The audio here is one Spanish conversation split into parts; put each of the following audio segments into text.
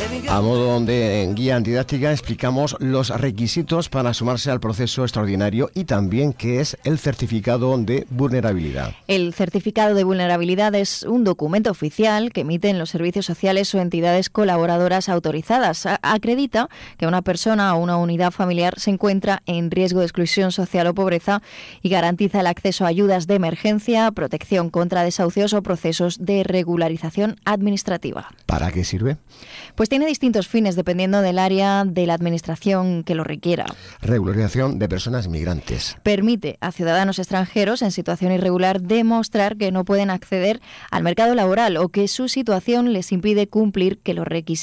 A modo de guía didáctica explicamos los requisitos para sumarse al proceso extraordinario y también qué es el certificado de vulnerabilidad. El certificado de vulnerabilidad es un documento oficial que emiten los servicios sociales o entidades colaboradoras autorizadas. Acredita que una persona o una unidad familiar se encuentra en riesgo de exclusión social o pobreza y garantiza el acceso a ayudas de emergencia, protección contra desahucios o procesos de regularización administrativa. ¿Para qué sirve? Pues tiene distintos fines dependiendo del área de la administración que lo requiera. Regularización de personas migrantes. Permite a ciudadanos extranjeros en situación irregular demostrar que no pueden acceder al mercado laboral o que su situación les impide cumplir con los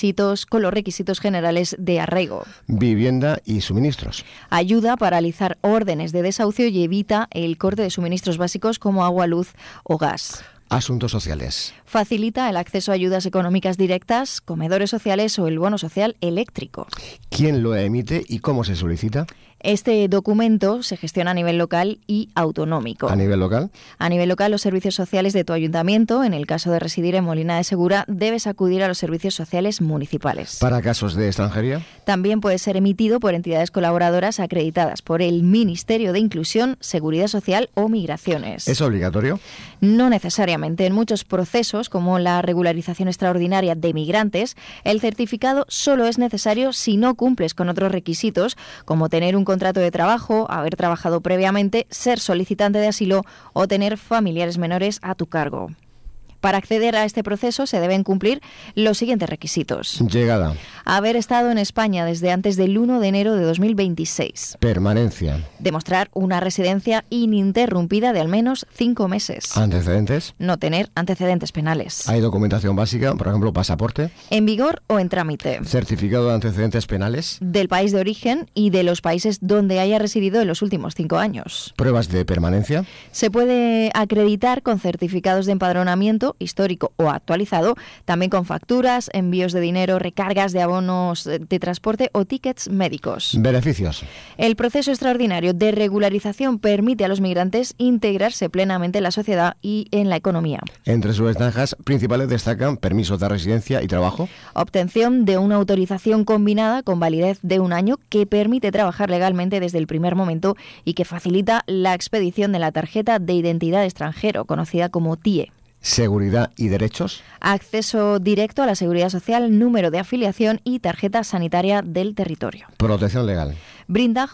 requisitos generales de arraigo. Vivienda y suministros. Ayuda a paralizar órdenes de desahucio y evita el corte de suministros básicos como agua, luz o gas. Asuntos sociales. Facilita el acceso a ayudas económicas directas, comedores sociales o el bono social eléctrico. ¿Quién lo emite y cómo se solicita? Este documento se gestiona a nivel local y autonómico. ¿A nivel local? A nivel local, los servicios sociales de tu ayuntamiento, en el caso de residir en Molina de Segura, debes acudir a los servicios sociales municipales. ¿Para casos de extranjería? También puede ser emitido por entidades colaboradoras acreditadas por el Ministerio de Inclusión, Seguridad Social o Migraciones. ¿Es obligatorio? No necesariamente. En muchos procesos, como la regularización extraordinaria de migrantes, el certificado solo es necesario si no cumples con otros requisitos, como tener un contrato de trabajo, haber trabajado previamente, ser solicitante de asilo o tener familiares menores a tu cargo. Para acceder a este proceso se deben cumplir los siguientes requisitos. Llegada. Haber estado en España desde antes del 1 de enero de 2026. Permanencia. Demostrar una residencia ininterrumpida de al menos 5 meses. ¿Antecedentes? No tener antecedentes penales. ¿Hay documentación básica, por ejemplo, pasaporte? En vigor o en trámite. ¿Certificado de antecedentes penales? Del país de origen y de los países donde haya residido en los últimos 5 años. ¿Pruebas de permanencia? Se puede acreditar con certificados de empadronamiento histórico o actualizado, también con facturas, envíos de dinero, recargas de abonos de transporte o tickets médicos. Beneficios. El proceso extraordinario de regularización permite a los migrantes integrarse plenamente en la sociedad y en la economía. Entre sus ventajas principales destacan permisos de residencia y trabajo. Obtención de una autorización combinada con validez de 1 año que permite trabajar legalmente desde el primer momento y que facilita la expedición de la tarjeta de identidad extranjero, conocida como TIE. Seguridad y derechos. Acceso directo a la seguridad social, número de afiliación y tarjeta sanitaria del territorio. Protección legal. Brinda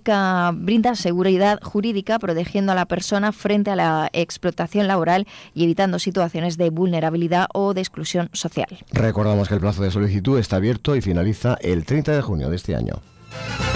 seguridad jurídica protegiendo a la persona frente a la explotación laboral y evitando situaciones de vulnerabilidad o de exclusión social. Recordamos que el plazo de solicitud está abierto y finaliza el 30 de junio de este año.